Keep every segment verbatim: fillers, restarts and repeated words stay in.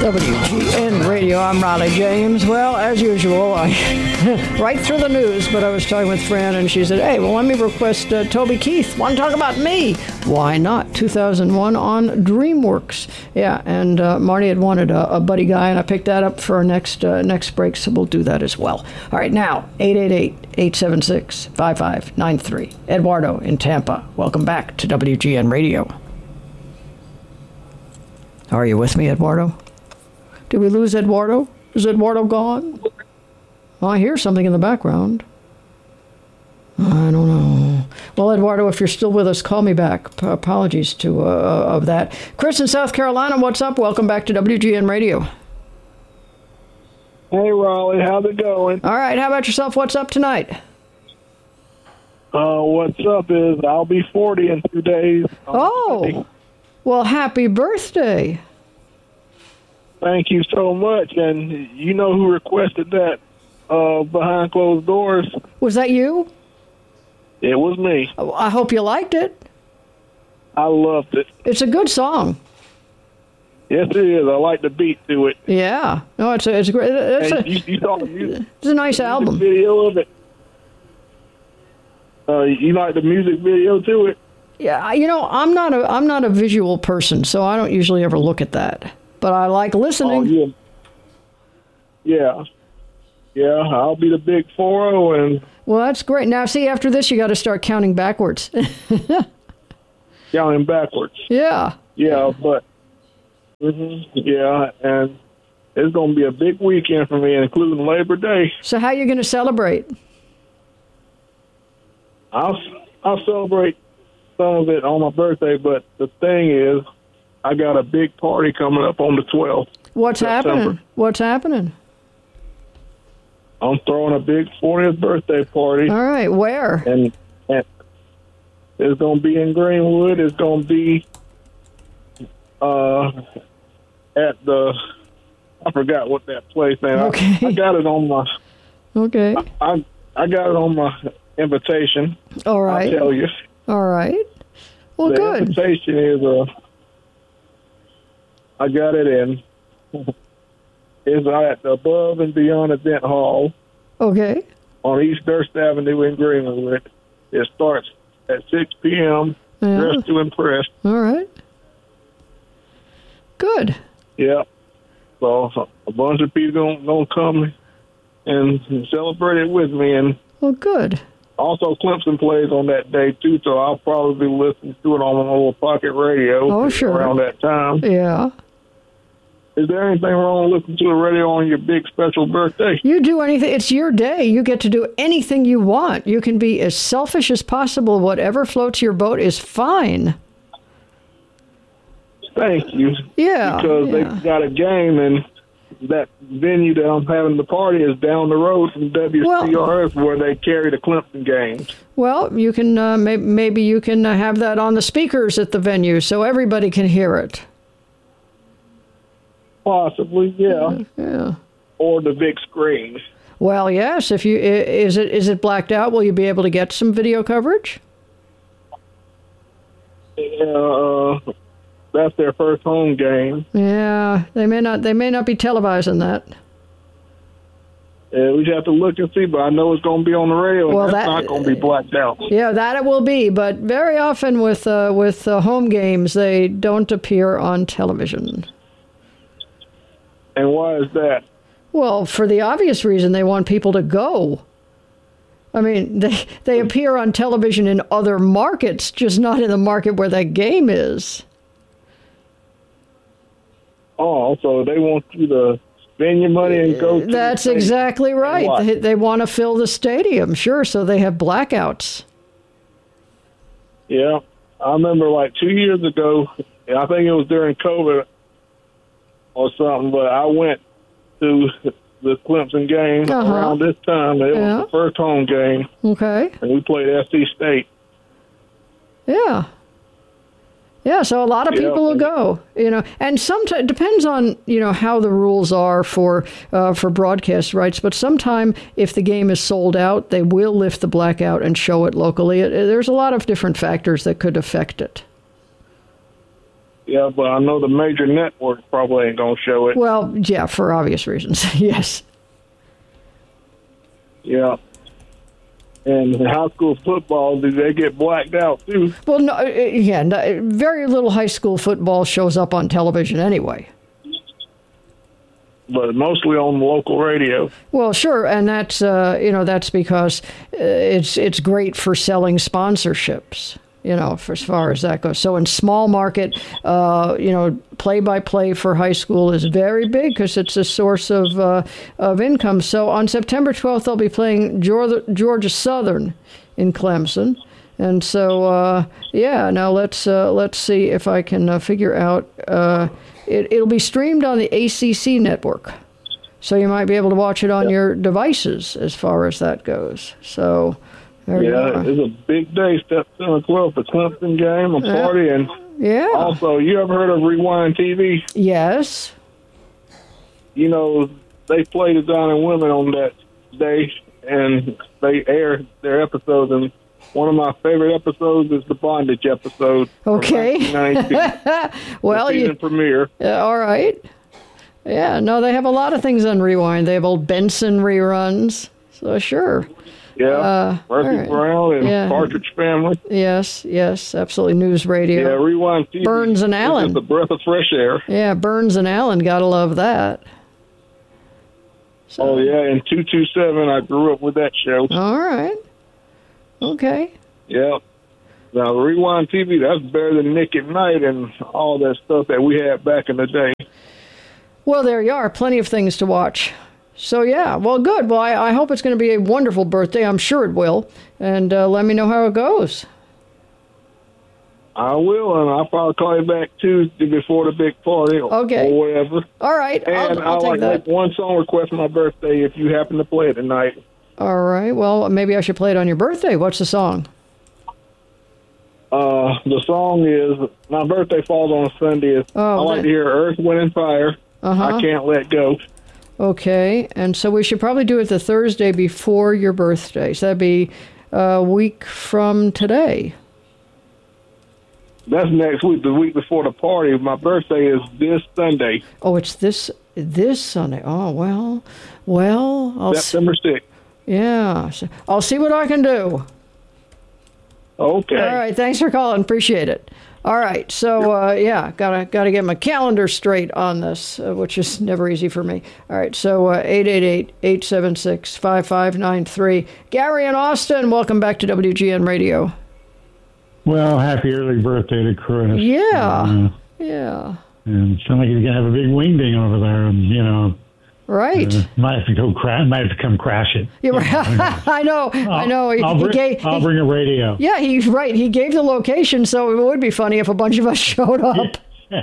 W G N Radio. I'm Riley James. Well, as usual, I right through the news, but I was talking with Fran, and she said, hey, well, let me request uh, Toby Keith. Want to talk about me? Why not? two thousand one on DreamWorks. Yeah, and uh, Marty had wanted a, a buddy guy, and I picked that up for our next, uh, next break, so we'll do that as well. All right, now, eight eight eight, eight seven six, five five nine three. Eduardo in Tampa. Welcome back to W G N Radio. Are you with me, Eduardo? Did we lose Eduardo? Is Eduardo gone? Well, I hear something in the background. I don't know. Well, Eduardo, if you're still with us, call me back. P- apologies to uh, of that. Chris in South Carolina, what's up? Welcome back to W G N Radio. Hey, Raleigh, how's it going? All right, how about yourself? What's up tonight? Uh, what's up is I'll be forty in two days. Oh, well, happy birthday. Thank you so much. And you know who requested that uh, behind closed doors? Was that you? It was me. I hope you liked it. I loved it. It's a good song. Yes, it is. I like the beat to it. Yeah. No, it's a, it's a great. It's and a, you, you saw the music. It's a nice the album. Video of it. Uh, you like the music video to it? Yeah, you know, I'm not a I'm not a visual person, so I don't usually ever look at that. But I like listening. Oh, yeah. Yeah. Yeah, I'll be the big four oh and... Well, that's great. Now, see, after this, you got to start counting backwards. Counting backwards. Yeah. Yeah, but... Mm-hmm, yeah, and it's going to be a big weekend for me, including Labor Day. So how are you going to celebrate? I'll, I'll celebrate some of it on my birthday, but the thing is, I got a big party coming up on the twelfth. What's happening? What's happening? I'm throwing a big fortieth birthday party. All right, where? And, and it's going to be in Greenwood. It's going to be uh, at the, I forgot what that place is. Okay. I, I got it on my, Okay. I, I, I got it on my invitation. All right. I'll tell you. All right. Well, the good. invitation is, uh, I got it in. It's at the Above and Beyond Event Hall. Okay. On East Durst Avenue in Greenwood. It starts at six p.m. Yeah. Dress to impress. All right. Good. Yeah. So a bunch of people gonna, gonna come and celebrate it with me. And well, good. Also, Clemson plays on that day, too, so I'll probably be listening to it on my little pocket radio oh, sure. around that time. Yeah. Is there anything wrong with listening to the radio on your big special birthday? You do anything. It's your day. You get to do anything you want. You can be as selfish as possible. Whatever floats your boat is fine. Thank you. Yeah. Because yeah. they got a game, and that venue that I'm having the party is down the road from W C R F, well, where they carry the Clemson games. Well, you can uh, may- maybe you can uh, have that on the speakers at the venue so everybody can hear it. Possibly, yeah. Yeah. Or the big screen. Well, yes. If you is it is it blacked out? Will you be able to get some video coverage? Uh, that's their first home game. Yeah, they may not. They may not be televising that. Yeah, we just have to look and see, but I know it's going to be on the radio. Well, and that's that, not going to be blacked out. Yeah, that it will be. But very often with uh, with uh, home games, they don't appear on television. And why is that? Well, for the obvious reason, they want people to go. I mean, they they appear on television in other markets, just not in the market where that game is. Oh, so they want you to spend your money and go to That's the exactly right. They, they want to fill the stadium, sure, so they have blackouts. Yeah. I remember like two years ago, I think it was during COVID or something, but I went to the Clemson game uh-huh. around this time. It yeah. was the first home game. Okay. And we played S C State. Yeah. Yeah, so a lot of people yeah. will go, you know, and sometimes it depends on, you know, how the rules are for uh, for broadcast rights. But sometime if the game is sold out, they will lift the blackout and show it locally. It, it, there's a lot of different factors that could affect it. Yeah, but I know the major network probably ain't going to show it. Well, yeah, for obvious reasons. Yes. Yeah. And high school football, do they get blacked out too? Well, no, yeah, no, very little high school football shows up on television anyway. But mostly on the local radio. Well, sure, and that's uh, you know that's because uh, it's it's great for selling sponsorships. You know, for as far as that goes. So in small market, uh, you know, play-by-play for high school is very big because it's a source of uh, of income. So on September twelfth, they'll be playing Georgia, Georgia Southern in Clemson, and so uh, yeah. Now let's uh, let's see if I can uh, figure out. Uh, it, it'll be streamed on the A C C network, so you might be able to watch it on your devices as far as that goes. So. There yeah, it's a big day, September twelfth, the Clemson game, a yeah. party, and yeah. also, you ever heard of Rewind T V? Yes. You know, they play the Down and Women on that day, and they air their episodes, and one of my favorite episodes is the bondage episode. Okay. Well, the season you, premiere. Uh, all right. Yeah, no, they have a lot of things on Rewind. They have old Benson reruns, so sure. Yeah, uh, Murphy right. Brown and yeah. Partridge Family. Yes, yes, absolutely. News radio. Yeah, Rewind T V. Burns and Allen. Is a breath of fresh air. Yeah, Burns and Allen. Gotta love that. So, oh, yeah, and two two seven, I grew up with that show. All right. Okay. Yeah. Now, Rewind T V, that's better than Nick at Night and all that stuff that we had back in the day. Well, there you are. Plenty of things to watch. So, yeah, well, good. Well, I, I hope it's going to be a wonderful birthday. I'm sure it will. And uh, let me know how it goes. I will, and I'll probably call you back Tuesday before the big party or, okay. or whatever. All right. And I'll, I'll I'd take like that. to make one song request for my birthday if you happen to play it tonight. All right. Well, maybe I should play it on your birthday. What's the song? Uh, the song is, my birthday falls on a Sunday. Oh, I like that- to hear Earth, Wind, and Fire. Uh-huh. I Can't Let Go. Okay, and so we should probably do it the Thursday before your birthday. So that'd be a week from today. That's next week, the week before the party. My birthday is this Sunday. Oh, it's this this Sunday. Oh, well, well, I'll September sixth. Yeah, so I'll see what I can do. Okay. All right, thanks for calling. Appreciate it. All right, so uh, yeah, gotta gotta get my calendar straight on this, uh, which is never easy for me. All right, so uh, eight eight eight, eight seven six, five five nine three. Gary in Austin, welcome back to W G N Radio. Well, happy early birthday to Chris. Yeah, uh, yeah. And it sounds like he's gonna have a big wingding over there, and you know, right. Uh, might have to go crash. Might have to come crash it. Yeah, right. I know. I'll, I know. He, I'll, he bring, gave, I'll he, bring a radio. Yeah, he's right. He gave the location, so it would be funny if a bunch of us showed up.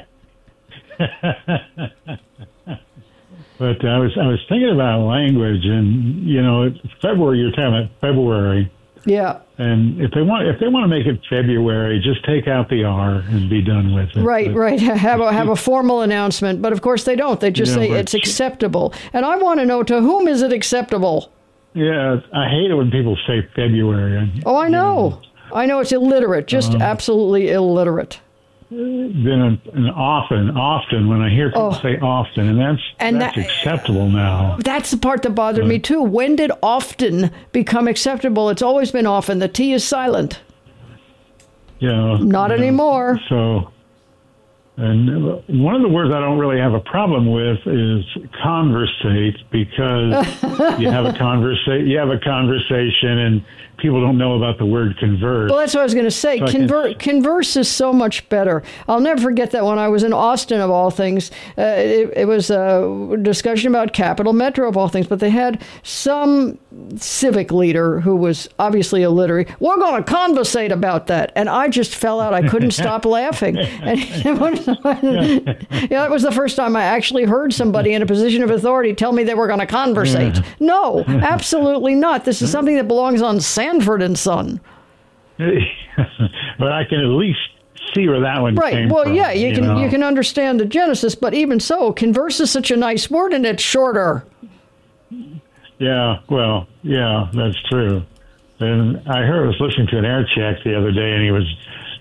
But I was I was thinking about language, and you know, it's February. You're talking about February. Yeah. And if they want, if they want to make it February, just take out the R and be done with it. Right, but, right. Have a have a formal announcement, but of course they don't. They just you know, say it's acceptable, and I want to know, to whom is it acceptable? Yeah, I hate it when people say February. Oh, I know. I know it's illiterate, just Um, absolutely illiterate. Then an often, often when I hear people Oh. say often, and that's And that's that- acceptable now. That's the part that bothered me too. When did often become acceptable? It's always been often. The T is silent. You know, Not you know, anymore. So, and one of the words I don't really have a problem with is conversate, because you have a conversa- you have a conversation, and people don't know about the word converse. Well, that's what I was going to say. So I Conver- can- converse is so much better. I'll never forget that when I was in Austin, of all things. Uh, it, it was a discussion about Capital Metro, of all things, but they had some civic leader who was obviously illiterate. We're going to conversate about that. And I just fell out. I couldn't stop laughing. And it was, yeah, that was the first time I actually heard somebody in a position of authority tell me they were going to conversate. Yeah. No, absolutely not. This is something that belongs on Sanford and Son. But I can at least see where that one Right. came Well, from. yeah, you, can know? you can understand the genesis, but even so, converse is such a nice word, and it's shorter. Yeah, well, yeah, that's true. And I heard I was listening to an air check the other day, and he was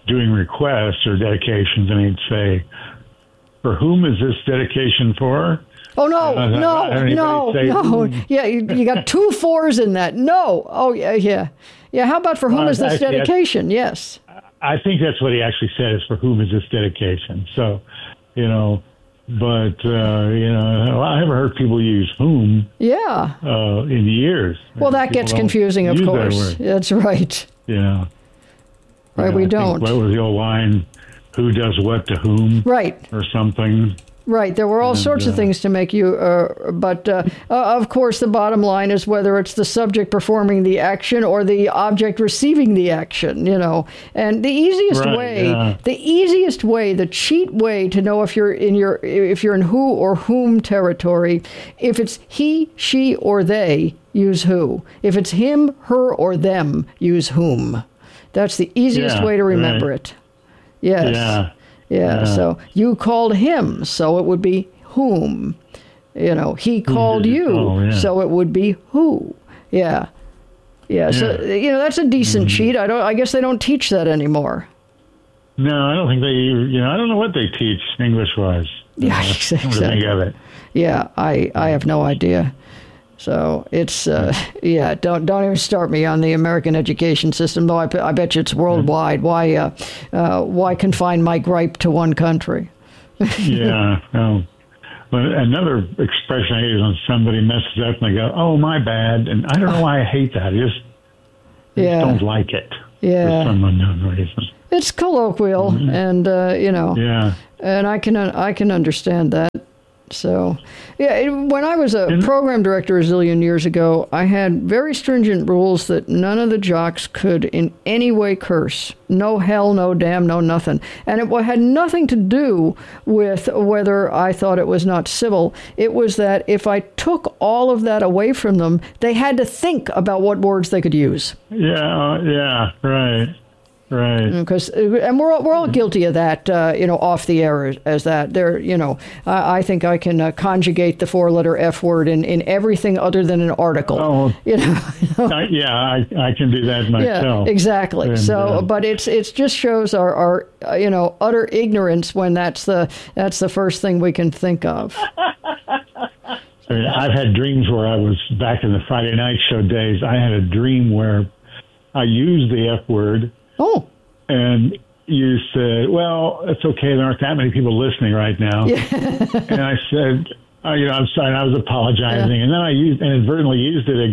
doing requests or dedications, and he'd say, "For whom is this dedication for?" Oh, no, Uh, no, no, no. whom. Yeah, you, you got two fours in that. No. Oh, yeah, yeah. Yeah, how about for whom Uh, is this actually, I- dedication? Yes. I think that's what he actually said, is for whom is this dedication. So, you know, but, uh, you know, I haven't heard people use whom Yeah. uh, in years. Well, that People gets don't confusing, of use that course. word. That's right. Yeah. Right, Yeah, we I think, don't. what was the old line? Who does what to whom? Right. Or something. Right. There were all And, sorts of uh, things to make you, uh, but uh, uh, of course, the bottom line is whether it's the subject performing the action or the object receiving the action, you know. And the easiest Right, way, yeah. the easiest way, the cheat way to know if you're in your, if you're in who or whom territory, if it's he, she, or they, use who. If it's him, her, or them, use whom. That's the easiest Yeah, way to remember right. it. Yes. Yeah. Yeah, Yeah. so you called him, so it would be whom. You know, he called did you you, call? Yeah. so it would be who. Yeah. Yeah, so Yeah. you know, that's a decent Mm-hmm. cheat. I don't I guess they don't teach that anymore. No, I don't think they, you know, I don't know what they teach English-wise. Yeah, Uh, come to exactly. think of it. Yeah, I I have no idea. So it's uh, yeah. Don't don't even start me on the American education system. Though I, I bet you it's worldwide. Why uh, uh, why confine my gripe to one country? Yeah. No. But another expression I hate is when somebody messes up and they go, "Oh, my bad," and I don't know why I hate that. I just, I Yeah. just don't like it Yeah. for some unknown reason. It's colloquial, and uh, you know. Mm-hmm. Yeah. And I can I can understand that. So, yeah, it, when I was a And- program director a zillion years ago, I had very stringent rules that none of the jocks could in any way curse. No hell, no damn, no nothing. And it wa- had nothing to do with whether I thought it was not civil. It was that if I took all of that away from them, they had to think about what words they could use. Yeah. Uh, yeah. Right. Right. Because and we're all, we're all guilty of that, uh, you know, off the air as, as that. There, you know, I, I think I can uh, conjugate the four-letter F word in, in everything other than an article. Oh. You know. I, yeah. I, I can do that myself. Yeah, exactly. And, so, uh, but it's it's just shows our, our uh, you know, utter ignorance when that's the that's the first thing we can think of. I mean, I've had dreams where I was back in the Friday night show days. I had a dream where I used the F word. Oh. And you said, "Well, it's okay. There aren't that many people listening right now." Yeah. And I said, oh, "You know, I'm sorry." And I was apologizing, Yeah. and then I used inadvertently used it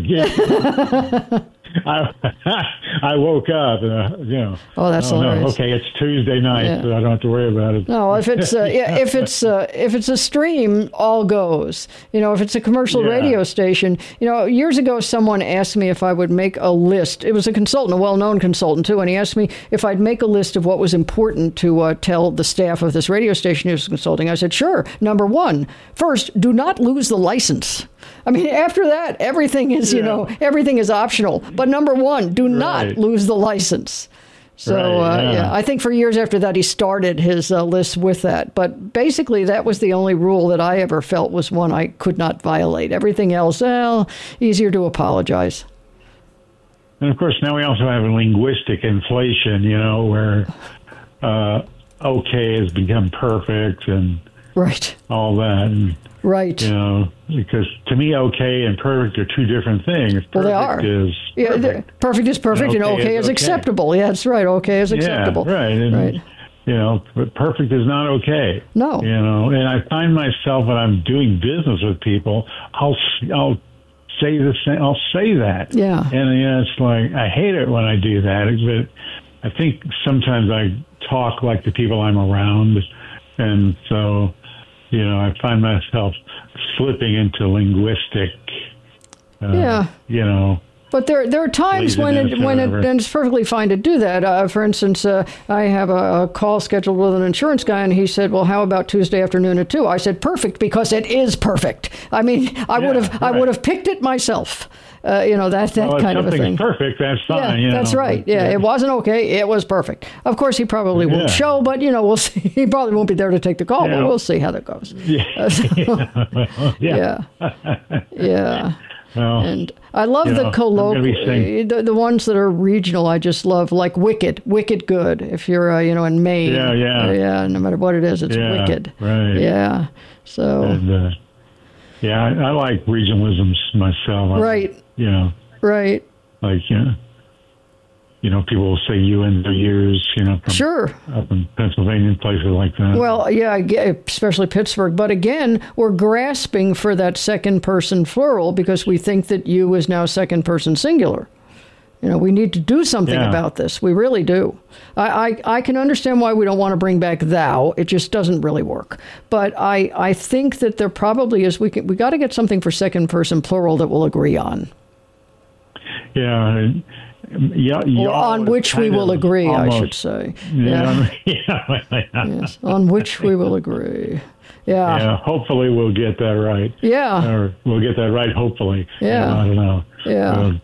again. I I woke up, and uh, you know. Oh, that's oh, hilarious. no, okay, it's Tuesday night, Yeah. so I don't have to worry about it. No, if it's uh, yeah, if it's uh, if it's a stream, all goes. You know, if it's a commercial Yeah. radio station. You know, years ago, someone asked me if I would make a list. It was a consultant, a well-known consultant too, and he asked me if I'd make a list of what was important to uh, tell the staff of this radio station he was consulting. I said, sure. Number one, first, do not lose the license. I mean, after that, everything is, you Yeah. know, everything is optional. But number one, do not Right. lose the license. So, Right, uh, yeah. yeah, I think for years after that, he started his uh, list with that. But basically, that was the only rule that I ever felt was one I could not violate. Everything else, well, easier to apologize. And of course, now we also have a linguistic inflation, you know, where uh, okay has become perfect and Right, all that. And, right. you know, because to me, okay and perfect are two different things. Perfect Well, they are. is Yeah, perfect. the- perfect is perfect, and And okay, okay is is okay. acceptable. Yeah, that's right. Okay is acceptable. Yeah, right. And, Right. you know, but perfect is not okay. No. You know, and I find myself when I'm doing business with people, I'll I'll say the same. I'll say that. Yeah. And you know, it's like I hate it when I do that. But I think sometimes I talk like the people I'm around, and so you know, I find myself slipping into linguistic. Uh, Yeah. You know. But there, there are times when it, Laziness or when it, whatever. and it's perfectly fine to do that. Uh, for instance, uh, I have a, a call scheduled with an insurance guy, and he said, "Well, how about Tuesday afternoon at two?" I said, "Perfect, because it is perfect." I mean, I Yeah, would have, I right. would have picked it myself. Uh, you know, that that Well, if kind of a something's thing. perfect, that's fine. Yeah, you that's know, right. but, Yeah, it wasn't okay. It was perfect. Of course, he probably won't Yeah. show, but you know, we'll see. He probably won't be there to take the call, Yeah. but we'll see how that goes. Yeah. yeah. Yeah, yeah. Well, and I love you the know, colloquial, saying- the, the ones that are regional. I just love, like Wicked, Wicked Good. If you're, uh, you know, in Maine, Yeah, yeah. uh, yeah. No matter what it is, it's Yeah, Wicked. right. Yeah. So. And, uh, yeah, I, I like regionalisms myself. I, Right. You know, Right. like, you know, you know, people will say you in their years, you know, from Sure. up in Pennsylvania and places like that. Well, yeah, I get- especially Pittsburgh. But again, we're grasping for that second person plural because we think that you is now second person singular. You know, we need to do something Yeah. about this. We really do. I, I, I can understand why we don't want to bring back thou. It just doesn't really work. But I, I think that there probably is. We can, we got to get something for second person plural that we'll agree on. Yeah. and- Yeah, Or on which we will agree, almost, I should say. Yeah. Yeah. yeah. Yes, on which we will agree. Yeah. Yeah, hopefully we'll get that right. Yeah. Or we'll get that right, hopefully. Yeah. You know, I don't know. Yeah. Uh,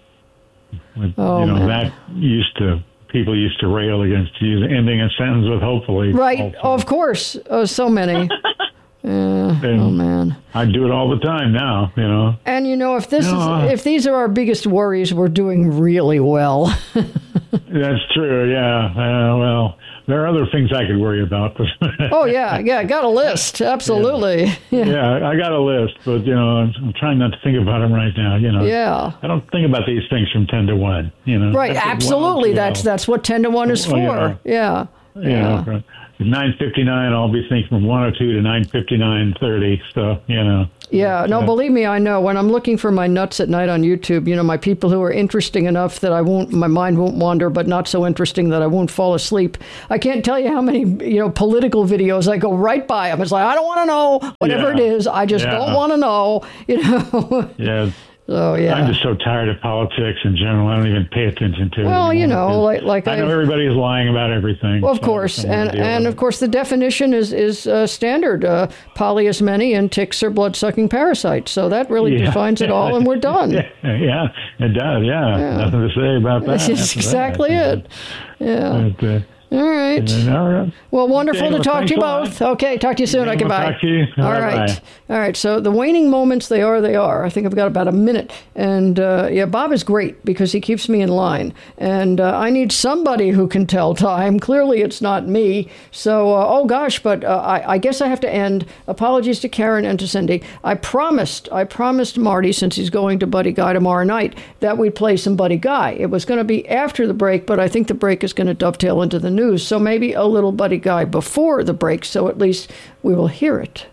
with, Oh, you know, man. that used to, people used to rail against you ending a sentence with hopefully. Right. Hopefully. Of course. Oh, so many. Yeah. And Oh, man. I do it all the time now, you know. And, you know, if this No, is, if these are our biggest worries, we're doing really well. That's true, yeah. Uh, well, there are other things I could worry about. Oh, yeah. Yeah. Got a list. Absolutely. Yeah. Yeah, I got a list, but, you know, I'm, I'm trying not to think about them right now, you know. Yeah. I don't think about these things from ten to one, you know. Right. That's Absolutely. well, That's that's what ten to one is Oh, for. yeah. Yeah. You know, from nine fifty-nine, I'll be thinking from one oh two to nine fifty-nine thirty, so, you know. Yeah, no, Uh, believe me, I know. When I'm looking for my nuts at night on YouTube, you know, my people who are interesting enough that I won't, my mind won't wander, but not so interesting that I won't fall asleep. I can't tell you how many, you know, political videos I go right by them. It's like, I don't want to know whatever Yeah. it is. I just Yeah. don't want to know, you know. Yeah. So, yeah. I'm just so tired of politics in general. I don't even pay attention to it. Well, you anymore, know, because like, like I know I, everybody is lying about everything. well, of so I course, don't wanna and deal and with of course the definition is is uh, standard. Uh, poly is many, and ticks are blood-sucking parasites. So that really Yeah. defines it all, and we're done. it. Yeah, it does. Yeah. Yeah. Nothing to say about that. That's after exactly that. it. Yeah. But, uh, All right. and, all right. Well, wonderful Okay, to well, talk to you thanks a lot. both. Okay, talk to you soon. Okay, Okay, we'll bye. talk to you. All All right. right, All right. So the waning moments, they are, they are. I think I've got about a minute. And uh, yeah, Bob is great because he keeps me in line. And uh, I need somebody who can tell time. Clearly, it's not me. So, uh, oh gosh, but uh, I, I guess I have to end. Apologies to Karen and to Cindy. I promised, I promised Marty, since he's going to Buddy Guy tomorrow night, that we'd play some Buddy Guy. It was going to be after the break, but I think the break is going to dovetail into the news. So maybe a little Buddy Guy before the break, so at least we will hear it.